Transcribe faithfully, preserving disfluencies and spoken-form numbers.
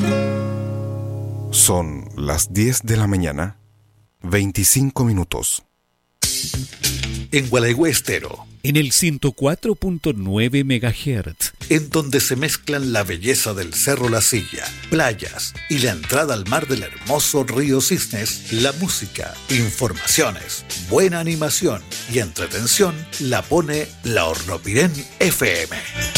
Son las diez de la mañana, veinticinco minutos. En Gualeguay Estero, en el ciento cuatro punto nueve megahertz, en donde se mezclan la belleza del Cerro La Silla, playas y la entrada al mar del hermoso río Cisnes, la música, informaciones, buena animación y entretención la pone la Hornopirén F M.